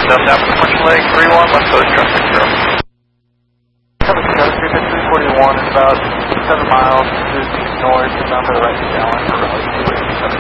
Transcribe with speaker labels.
Speaker 1: South Commercial Lake, 31, West Coast, traffic 0.
Speaker 2: Cover the coast, 341 is about 7 miles due to north, and down to the right down for